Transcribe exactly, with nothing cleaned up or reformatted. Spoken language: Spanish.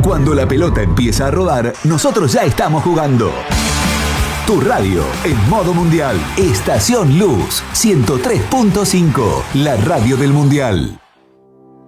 Cuando la pelota empieza a rodar, nosotros ya estamos jugando. Tu radio en modo mundial. Estación Luz ciento tres punto cinco, la radio del mundial.